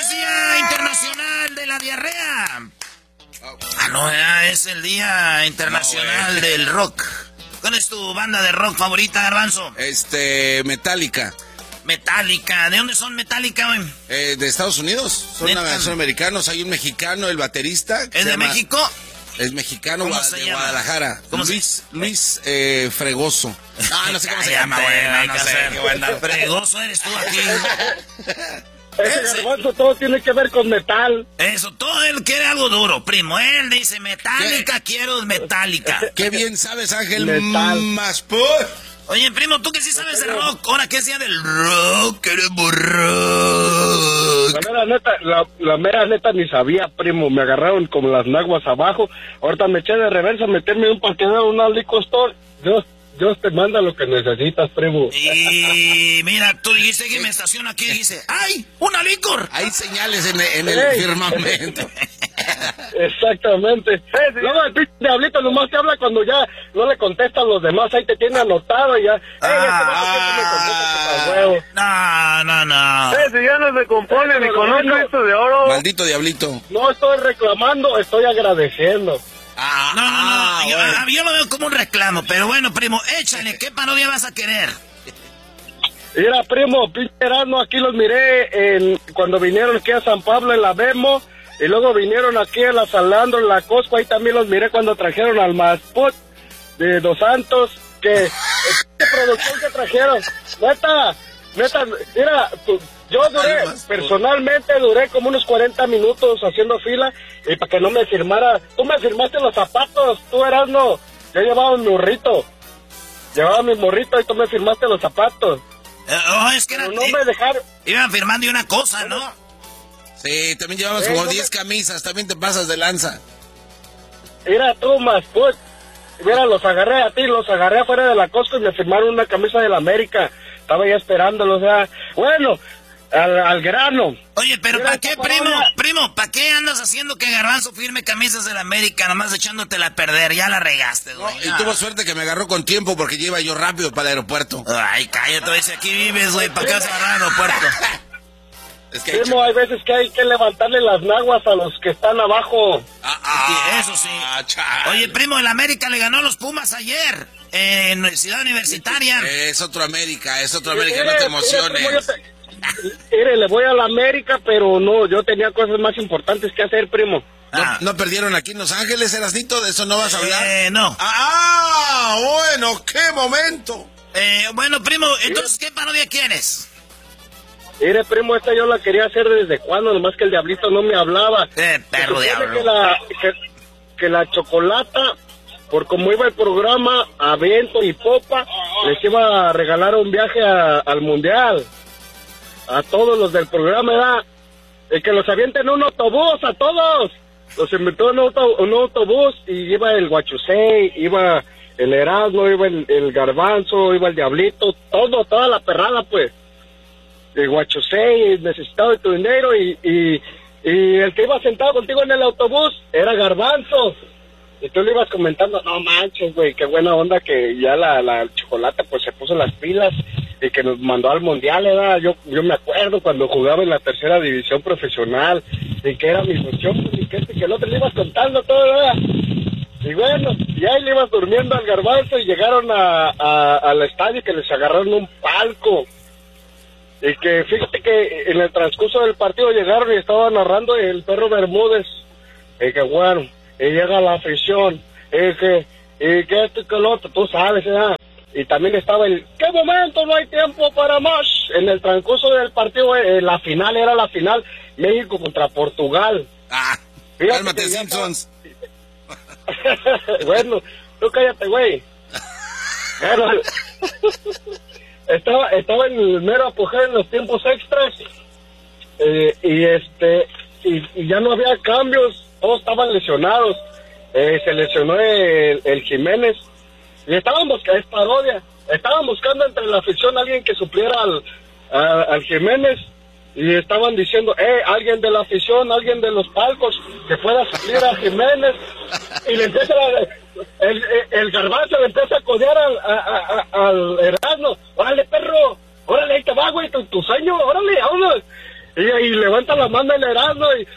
es Día Internacional de la Diarrea. Ah, no, es el Día Internacional del Rock. ¿Cuál es tu banda de rock favorita, Garbanzo? Metallica. Metallica. ¿De dónde son Metallica, güey? De Estados Unidos. Son americanos. Hay un mexicano, el baterista. ¿Es de México? Es mexicano, ¿Cómo se llama? Guadalajara. Luis Fregoso. No sé cómo se llama, güey. No sé qué buena. Fregoso eres tú aquí. Ese Garbanzo todo tiene que ver con metal. Eso, todo él quiere algo duro, primo. Él dice Metallica, quiero Metallica. Qué bien sabes, Ángel. Metal. Más Oye, primo, tú que sí sabes de rock, ahora que es día del rock, queremos rock. La mera neta ni sabía, primo. Me agarraron como las naguas abajo. Ahorita me eché de reversa a meterme un parqueadero, una liquor store. Dios te manda lo que necesitas, primo. Y mira, tú dijiste que me estaciono aquí y dice, ¡ay! ¡Una licor! Hay señales en el firmamento. Exactamente. Luego el pinche diablito nomás te habla cuando ya no le contestan los demás. Ahí te tiene anotado y ya. No. Si ya no se compone ni conozco esto de oro. Maldito diablito. No estoy reclamando, estoy agradeciendo. No. Yo lo veo como un reclamo, pero bueno, primo, échale, ¿qué parodia vas a querer? Mira, primo, pinche Erasmo, aquí los miré cuando vinieron aquí a San Pablo en la Bemo, y luego vinieron aquí a la Salandro, en la Cosco, ahí también los miré cuando trajeron al Masput de Dos Santos, que producción que trajeron, neta, mira, yo personalmente duré como unos 40 minutos haciendo fila, y para que no me firmara, tú me firmaste los zapatos, tú Erasmo, yo llevaba mi morrito y tú me firmaste los zapatos. Es que era, no me dejaron. Iban firmando y una cosa, ¿no? Sí, también llevamos como 10 camisas, también te pasas de lanza. Mira tú, Masput, mira, los agarré afuera de la Costco y me firmaron una camisa del América, estaba ya esperándolo, o sea, bueno, al grano. Oye, pero ¿para qué, primo? ¿Para qué andas haciendo que Garbanzo firme camisas del América, nomás echándotela a perder? Ya la regaste, güey. No, y tuvo suerte que me agarró con tiempo porque ya iba yo rápido para el aeropuerto. Ay, cállate, dice, aquí vives, güey, ¿para qué vas a agarrar al aeropuerto? Es que primo, hay veces que hay que levantarle las naguas a los que están abajo. Eso sí. Oye, primo, el América le ganó a los Pumas ayer en Ciudad Universitaria. Es otro América, no te emociones. Mire, le voy a la América, pero no, yo tenía cosas más importantes que hacer, primo. ¿No perdieron aquí en Los Ángeles, Erasnito? ¿De eso no vas a hablar? No. Bueno, qué momento. Bueno, primo, entonces, ¿qué parodia quieres? Mire, primo, esta yo la quería hacer desde cuando, nomás que el diablito no me hablaba. Perro diablo. Que la Chocolata, por como iba el programa, a viento y popa, les iba a regalar un viaje al Mundial. A todos los del programa, ¿verdad? Que los avienten en un autobús, a todos. Los invitó en un autobús y iba el Guachusei, iba el Erasmo, iba el Garbanzo, iba el Diablito, toda la perrada, pues. El Guachusei necesitaba de tu dinero y el que iba sentado contigo en el autobús era Garbanzo. Y tú le ibas comentando, no manches, güey, qué buena onda que ya la Chocolata pues se puso las pilas y que nos mandó al Mundial, ¿verdad? Yo me acuerdo cuando jugaba en la tercera división profesional y que era mi función, pues, y que el otro le ibas contando todo, ¿verdad? Y bueno, y ahí le ibas durmiendo al Garbanzo y llegaron al estadio que les agarraron un palco. Y que fíjate que en el transcurso del partido llegaron y estaba narrando el Perro Bermúdez. Y que bueno, y llega la afición. Y que esto y que lo otro, tú sabes, ¿verdad? Y también estaba ¿qué momento? No hay tiempo para más. En el transcurso del partido, la final era la final, México contra Portugal. Cálmate, Simpsons. Bueno, tú cállate, güey. Bueno, estaba en el mero apogeo en los tiempos extras. Y ya no había cambios, todos estaban lesionados. Se lesionó el Jiménez. Y estaban buscando, es parodia, estaban buscando entre la afición a alguien que supliera al Jiménez, y estaban diciendo, alguien de la afición, alguien de los palcos, que pueda suplir a Jiménez, y le empieza el Garbanzo le empieza a codear al Erasmo, órale perro, órale ahí te va güey, tu sueño, órale, vámonos. Y levanta la mano el Erasmo y...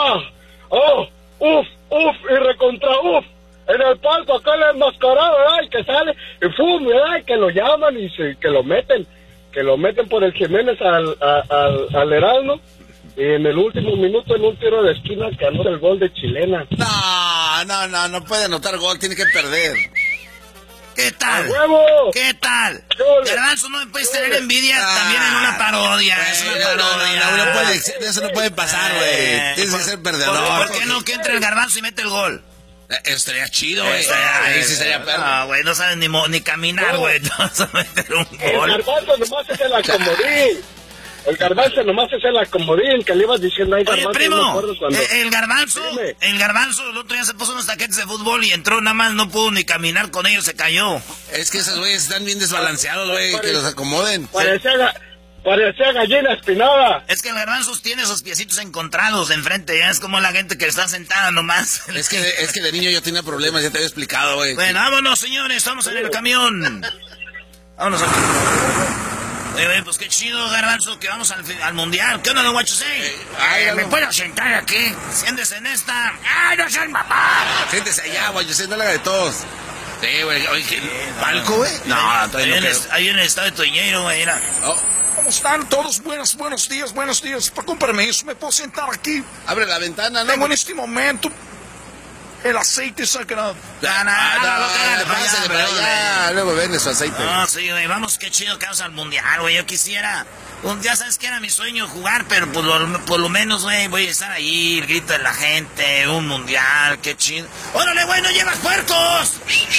y recontra en el palco acá el enmascarado, ¿verdad? Y que sale, y ¡fum! ¿verdad? Y que lo llaman y que lo meten por el Jiménez al Erasmo. Y en el último minuto, en un tiro de esquina, que anota el gol de Chilena. No puede anotar gol, tiene que perder. ¿Qué tal? ¡A huevo! ¿Qué tal? Garbanzo, no me puedes tener envidia también en una parodia. Es una parodia. Eso no puede pasar, güey. Tienes que ser perdedor. ¿Por qué no que entre el Garbanzo y mete el gol? Eso estaría chido, güey. Ahí sí estaría perro. No, güey, no sabes ni caminar, güey. No vas a meter un gol. El Garbanzo nomás es el acomodín. El Garbanzo nomás es el acomodín que le ibas diciendo ahí, Garbanzo. Oye, primo, no me acuerdo cuando... el Garbanzo el otro día se puso unos taquetes de fútbol y entró, nada más no pudo ni caminar con ellos, se cayó. Es que esos güeyes están bien desbalanceados, güey, que los acomoden. Parecía gallina espinada. Es que el Garbanzo tiene esos piecitos encontrados enfrente, ya es como la gente que está sentada nomás. Es que de niño yo tenía problemas, ya te había explicado, güey. Bueno, vámonos, señores, estamos en el camión. Vámonos aquí. Oye, pues qué chido, Garbanzo, que vamos al mundial. ¿Qué onda, don Guacho? ¿Me puedo sentar aquí? Siéntese en esta. ¡Ay, no soy papá! Siéntese allá, Guacho, no la haga de todos. Sí, güey, oye, ¿palco, güey? No, todavía no creo. Ahí en el estado de Toñeiro, güey, mira. ¿Cómo están todos? Buenos días. Con permiso, ¿me puedo sentar aquí? Abre la ventana, ¿no? Tengo en este momento el aceite sagrado. Pásale para allá. Luego vende su aceite. No, sí, güey, vamos, qué chido que vamos al mundial, güey. Yo quisiera... Ya sabes que era mi sueño jugar, pero por lo menos, güey, voy a estar ahí, el grito de la gente, un mundial, qué chido. ¡Órale, güey, no llevas puercos!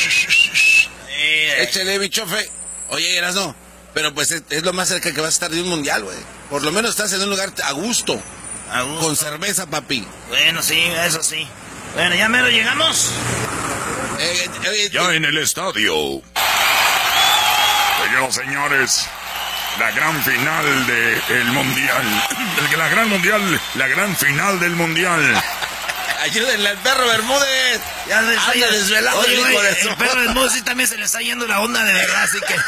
Échale, bichofe. Oye, Erasmo, pero pues es lo más cerca que vas a estar de un mundial, güey. Por lo menos estás en un lugar a gusto. Con cerveza, papi. Bueno, sí, eso sí. Bueno, ya mero llegamos. Ya en el estadio. Señores, la gran final del mundial. La gran final del mundial. Ayúdenle al perro Bermúdez. Ya se está desvelado. Oye, güey, el perro Bermúdez sí también se le está yendo la onda de verdad, así que...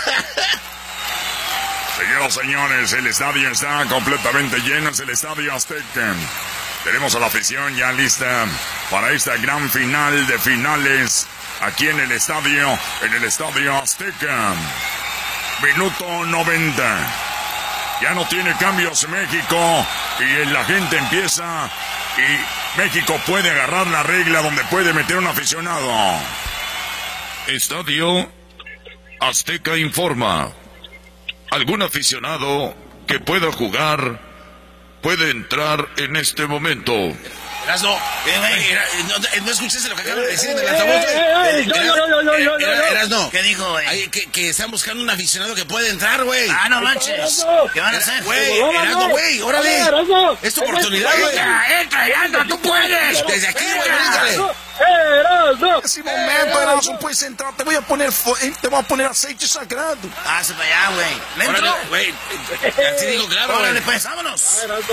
Señores, el estadio está completamente lleno, es el Estadio Azteca. Tenemos a la afición ya lista para esta gran final de finales aquí en el estadio Azteca. Minuto 90. Ya no tiene cambios México y la gente empieza y México puede agarrar la regla donde puede meter un aficionado. Estadio Azteca informa. Algún aficionado que pueda jugar puede entrar en este momento. Erasmo, ¿no escuchaste lo que acaba de decir en el altavoz? Erasmo, ¿qué dijo, güey? Que están buscando un aficionado que puede entrar, güey. Ah, no manches. ¿Qué van a hacer? Güey, Erasmo, güey, órale. Es tu oportunidad, güey. Entra, tú puedes. Desde aquí, güey, bríncale. Ese momento, Erasmo, puedes entrar. Te voy a poner aceite sagrado. Pase para allá, güey. ¿Le entro? Güey, así digo, claro, güey. Órale, pues, vámonos.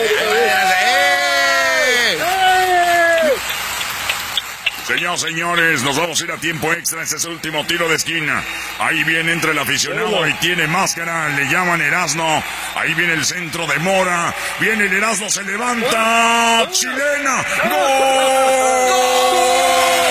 Señores, nos vamos a ir a tiempo extra. Este es el último tiro de esquina. Ahí viene entre el aficionado y tiene máscara. Le llaman Erasmo. Ahí viene el centro de Mora. Viene el Erasmo, se levanta. Chilena. ¡Gol!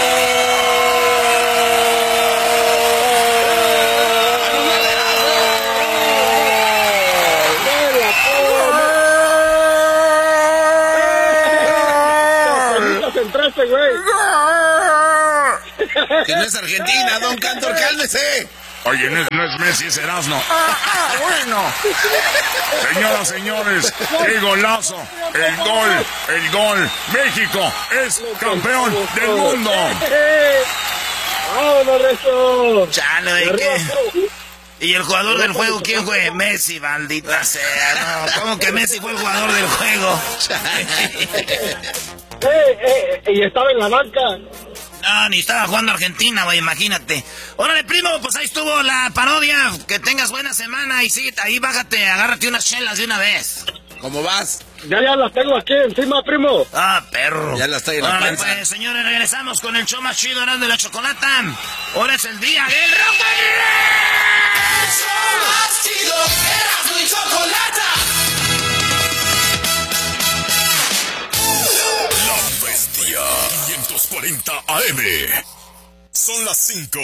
Que no es Argentina, don Cantor, cálmese. Oye, no es Messi, es Erasmo. Bueno. Señoras, señores, qué golazo. El gol. México es campeón del mundo. ¡Vámonos, Rezo! Chale, ¿qué? ¿Y el jugador del juego quién fue? Messi, maldita sea. No, ¿cómo que Messi fue el jugador del juego? Y estaba en la banca. No, ni estaba jugando Argentina, güey, imagínate. Órale, primo, pues ahí estuvo la parodia. Que tengas buena semana y sí, ahí bájate, agárrate unas chelas de una vez. ¿Cómo vas? Ya las tengo aquí encima, primo. Ah, perro. Ya las estoy en la panza. Pues, señores, regresamos con el show más chido, Erasmo de la Chocolata. Ahora es el día del rock. El show más chido, Erasmo y Chocolata. FM. Son las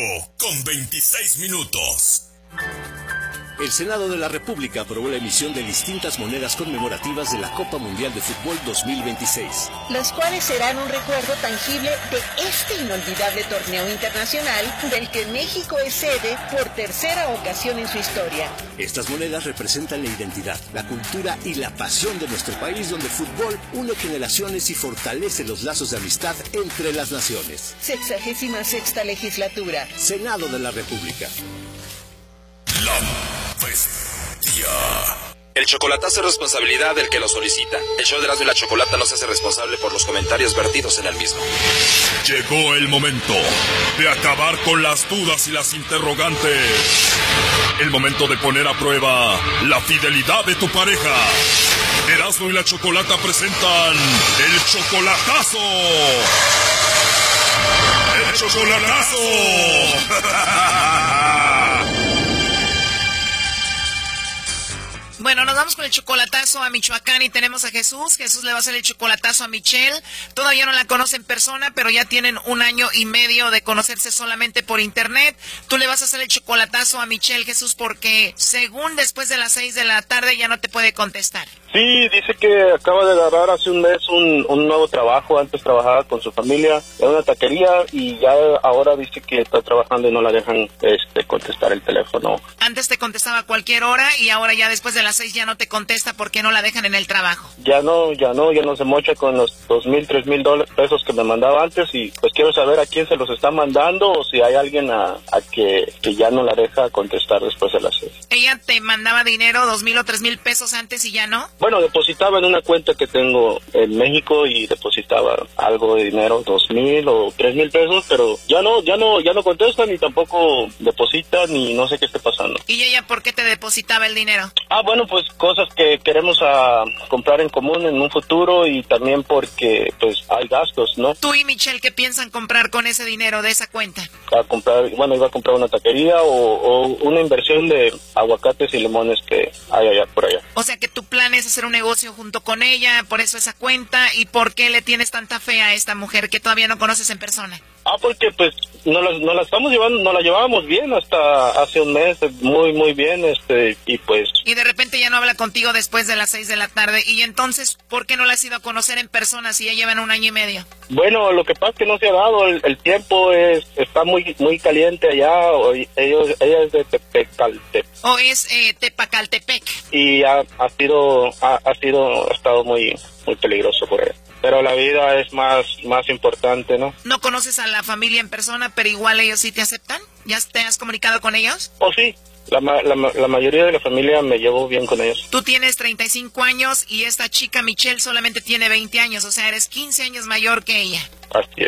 5:26. El Senado de la República aprobó la emisión de distintas monedas conmemorativas de la Copa Mundial de Fútbol 2026. Las cuales serán un recuerdo tangible de este inolvidable torneo internacional del que México es sede por tercera ocasión en su historia. Estas monedas representan la identidad, la cultura y la pasión de nuestro país, donde el fútbol une generaciones y fortalece los lazos de amistad entre las naciones. 66ª legislatura. Senado de la República. La Bestia. El chocolatazo es responsabilidad del que lo solicita. El show de Erasmo y la Chocolata no se hace responsable por los comentarios vertidos en el mismo. Llegó el momento de acabar con las dudas y las interrogantes. El momento de poner a prueba la fidelidad de tu pareja. Erasmo y la Chocolata presentan el chocolatazo. ¡El chocolatazo! Bueno, nos vamos con el chocolatazo a Michoacán y tenemos a Jesús. Jesús le va a hacer el chocolatazo a Michelle. Todavía no la conoce en persona, pero ya tienen 1 año y medio de conocerse solamente por internet. Tú le vas a hacer el chocolatazo a Michelle, Jesús, porque según después de las 6 de la tarde ya no te puede contestar. Sí, dice que acaba de agarrar hace un mes un nuevo trabajo. Antes trabajaba con su familia en una taquería y ya ahora dice que está trabajando y no la dejan contestar el teléfono. Antes te contestaba a cualquier hora y ahora ya después de las 6 ya no te contesta porque no la dejan en el trabajo. Ya no se mocha con los $2,000, $3,000 pesos que me mandaba antes y pues quiero saber a quién se los está mandando o si hay alguien a que ya no la deja contestar después de las 6. ¿Ella te mandaba dinero, 2,000 o 3,000 pesos antes y ya no? Bueno, depositaba en una cuenta que tengo en México y depositaba algo de dinero, 2,000 o 3,000 pesos, pero ya no contesta ni tampoco deposita ni no sé qué esté pasando. ¿Y ella por qué te depositaba el dinero? Bueno, pues cosas que queremos comprar en común en un futuro y también porque pues hay gastos, ¿no? ¿Tú y Michelle qué piensan comprar con ese dinero de esa cuenta? Iba a comprar una taquería o una inversión de aguacates y limones que hay allá por allá. O sea que tu plan es hacer un negocio junto con ella, por eso esa cuenta. ¿Y por qué le tienes tanta fe a esta mujer que todavía no conoces en persona? Porque pues no la estamos llevando, no la llevábamos bien hasta hace un mes, muy bien, y pues... Y de repente ya no habla contigo después de las 6 de la tarde, y entonces, ¿por qué no la has ido a conocer en persona si ya llevan 1 año y medio? Bueno, lo que pasa es que no se ha dado, el tiempo está muy caliente allá, ella es de Tepecaltepec. ¿O es Tepacaltepec? Y ha estado muy peligroso por allá. Pero la vida es más importante, ¿no? ¿No conoces a la familia en persona, pero igual ellos sí te aceptan? ¿Ya te has comunicado con ellos? Sí. La mayoría de la familia me llevo bien con ellos. Tú tienes 35 años y esta chica Michelle solamente tiene 20 años, o sea, eres 15 años mayor que ella. Así es.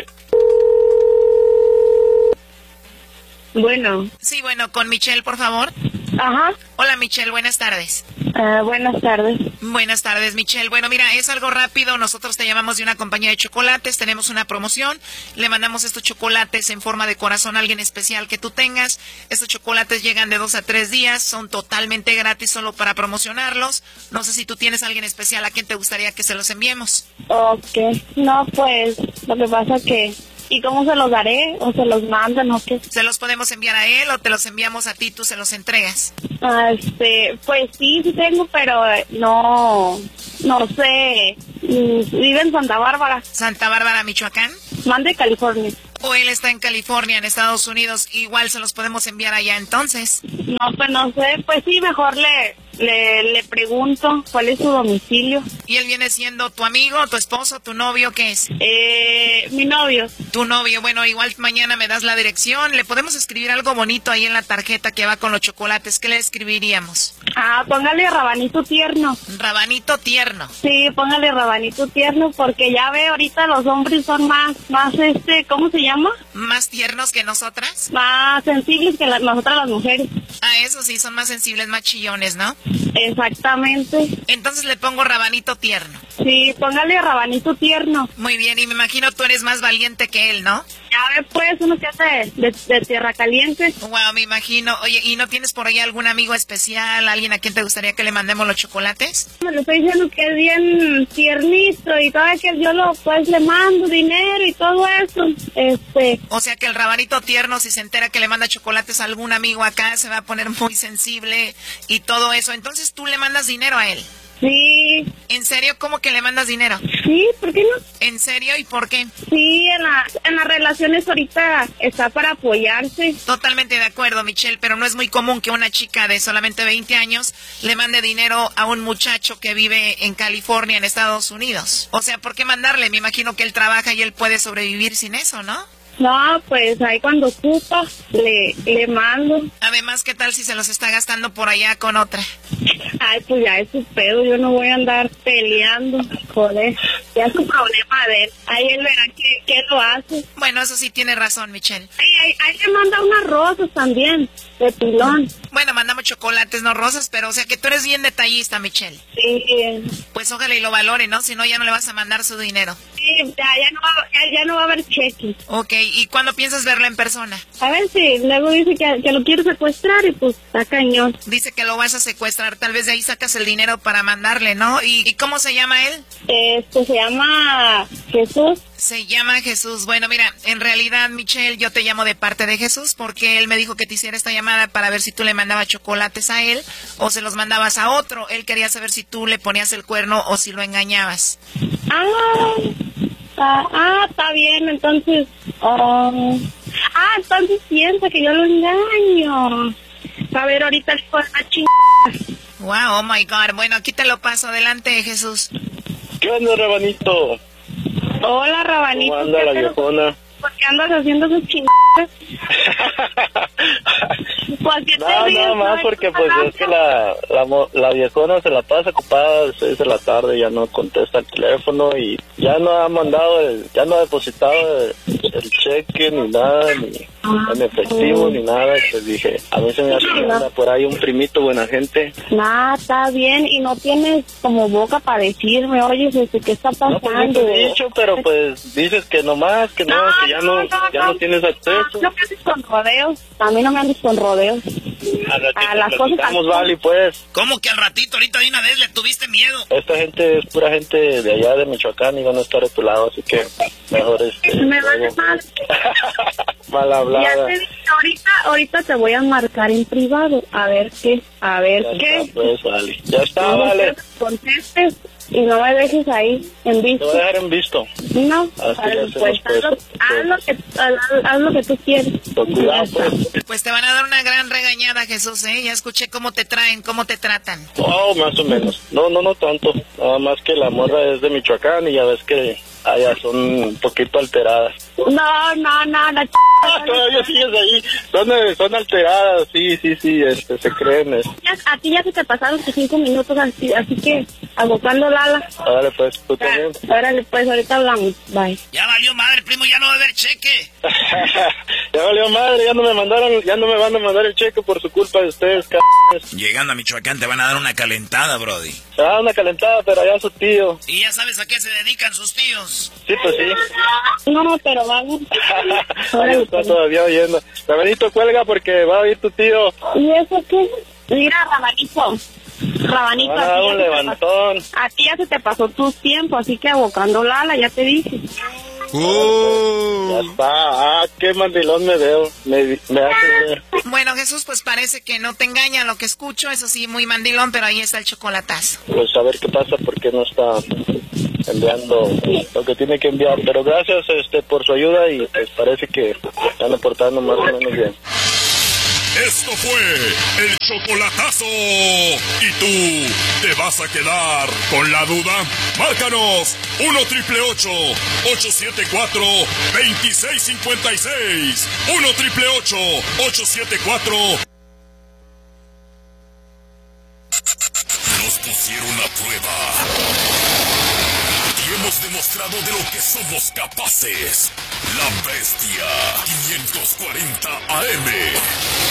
Bueno. Sí, bueno, con Michelle, por favor. Ajá. Hola, Michelle, buenas tardes. Buenas tardes. Buenas tardes, Michelle. Bueno, mira, es algo rápido. Nosotros te llamamos de una compañía de chocolates. Tenemos una promoción. Le mandamos estos chocolates en forma de corazón a alguien especial que tú tengas. Estos chocolates llegan de 2 a 3 días. Son totalmente gratis solo para promocionarlos. No sé si tú tienes a alguien especial a quien te gustaría que se los enviemos. Ok. No, pues, lo que pasa que... ¿Y cómo se los daré? ¿O se los mandan o qué? ¿Se los podemos enviar a él o te los enviamos a ti, tú se los entregas? Pues sí tengo, pero no sé. Vive en Santa Bárbara. ¿Santa Bárbara, Michoacán? Mande California. O él está en California, en Estados Unidos. Igual se los podemos enviar allá entonces. No, pues no sé. Pues sí, mejor le pregunto cuál es su domicilio. ¿Y él viene siendo tu amigo, tu esposo, tu novio? ¿Qué es? Mi novio. Tu novio. Bueno, igual mañana me das la dirección. Le podemos escribir algo bonito ahí en la tarjeta que va con los chocolates. ¿Qué le escribiríamos? Póngale rabanito tierno. ¿Rabanito tierno? Sí, póngale rabanito tierno porque ya ve, ahorita los hombres son más ¿cómo se llama? ¿Más tiernos que nosotras? Más sensibles que nosotras las mujeres. Eso sí, son más sensibles, más chillones, ¿no? Exactamente. Entonces le pongo rabanito tierno. Sí, póngale rabanito tierno. Muy bien, y me imagino tú eres más valiente que él, ¿no? Ya ve, pues, uno que hace de tierra caliente. Wow, me imagino. Oye, ¿y no tienes por ahí algún amigo especial, alguien a quien te gustaría que le mandemos los chocolates? Me lo estoy diciendo que es bien tiernito y todo, que yo pues le mando dinero y todo eso. O sea que el rabanito tierno, si se entera que le manda chocolates a algún amigo acá, se va a poner muy sensible y todo eso. Entonces tú le mandas dinero a él. Sí. ¿En serio? ¿Cómo que le mandas dinero? Sí, ¿por qué no? ¿En serio? ¿Y por qué? Sí, en las relaciones ahorita está para apoyarse. Totalmente de acuerdo, Michelle, pero no es muy común que una chica de solamente 20 años le mande dinero a un muchacho que vive en California, en Estados Unidos. O sea, ¿por qué mandarle? Me imagino que él trabaja y él puede sobrevivir sin eso, ¿no? No, pues ahí cuando ocupa, le mando. Además, ¿qué tal si se los está gastando por allá con otra? Ay, pues ya es su pedo, yo no voy a andar peleando, joder, ya es su problema de él. Ahí él verá qué lo hace. Bueno, eso sí tiene razón, Michelle. Ahí le manda unas rosas también, de pilón. Bueno, mandamos chocolates, no rosas, pero o sea que tú eres bien detallista, Michelle. Sí. Pues ojalá y lo valore, ¿no? Si no, ya no le vas a mandar su dinero. Sí, ya no va a haber cheque. Ok, ¿y cuándo piensas verlo en persona? A ver si luego dice que lo quiero secuestrar y pues está cañón. Dice que lo vas a secuestrar, tal vez de ahí sacas el dinero para mandarle, ¿no? ¿Y cómo se llama él? Se llama Jesús. Se llama Jesús. Bueno, mira, en realidad, Michelle, yo te llamo de parte de Jesús porque él me dijo que te hiciera esta llamada para ver si tú le mandabas chocolates a él o se los mandabas a otro. Él quería saber si tú le ponías el cuerno o si lo engañabas. Está bien, entonces... entonces piensa que yo lo engaño. A ver, ahorita le puedo dar chingada. Wow, oh my God. Bueno, aquí te lo paso. Adelante, Jesús. ¿Qué onda, Rabanito? Hola, Rabanito. ¿Cómo anda la viejona? ¿Por qué andas haciendo sus chingadas? Pues, ¿qué te ríes? Nada más porque pues es que la viejona se la pasa ocupada a las 6 de la tarde, ya no contesta el teléfono y ya no ha mandado, ya no ha depositado el cheque ni nada, ni en efectivo ni nada. Pues dije, a mí se me hace que anda por ahí un primito buena gente. Está bien, y no tienes como boca para decirme, oye, ¿qué está pasando? No, pues no te he dicho, pero pues dices que nomás, que no, que ya no tienes acceso. No me andes con rodeos, a mí no me andes con rodeos. A las cosas vale, pues. ¿Cómo que al ratito, ahorita de una vez le tuviste miedo? Esta gente es pura gente de allá de Michoacán y van a estar de tu lado, así que mejor me vale mal. Mal hablada. Ya te dije, ahorita te voy a marcar en privado, a ver qué. Está, pues, vale. Ya está, vale. Contestes y no me dejes ahí en visto. Te voy a dejar en visto. No, pues haz lo que tú quieres. Con cuidado, pues. Pues te van a dar una gran regañada, Jesús, ¿eh? Ya escuché cómo te traen, cómo te tratan. Oh, más o menos. No tanto. Nada más que la morra es de Michoacán y ya ves que allá son un poquito alteradas. No, todavía sigues ahí. Son alteradas, sí, se creen. A ti ya se te pasaron tus 5 minutos, así que abocando Lala. Órale, pues, tú también. Órale, pues, ahorita hablamos. Bye. Ya valió madre, primo, ya no va a haber cheque. Ya valió madre, ya no me van a mandar el cheque por su culpa de ustedes, Llegando a Michoacán te van a dar una calentada, brody. Una calentada, pero allá su tío. ¿Y ya sabes a qué se dedican sus tíos? Sí, pues sí. No, pero vamos. Está todavía oyendo. Rabanito, cuelga porque va a oír tu tío. ¿Y eso qué? Mira, Rabanito, un levantón. A ti ya se te pasó tu tiempo, así que abocando Lala, ya te dije. Ya está. Qué mandilón me veo. Me hace ver. Bueno, Jesús, pues parece que no te engaña lo que escucho. Eso sí, muy mandilón, pero ahí está el chocolatazo. Pues a ver qué pasa, porque no está enviando lo que tiene que enviar. Pero gracias por su ayuda y pues parece que están aportando más o menos bien. Esto fue el chocolatazo. ¿Y tú te vas a quedar con la duda? Márcanos 1-888-874-2656. 1-888-874. Nos pusieron a prueba y hemos demostrado de lo que somos capaces. La Bestia 540 AM.